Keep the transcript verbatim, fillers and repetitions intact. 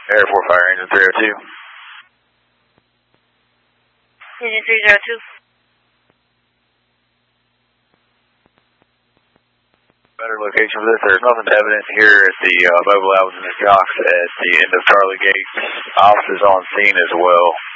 Air four Fire Engine three oh two. Engine three oh two. Better location for this. There's nothing to evidence here at the uh, mobile Alexander Jocks at the end of Charlie Gate. Officers on scene as well.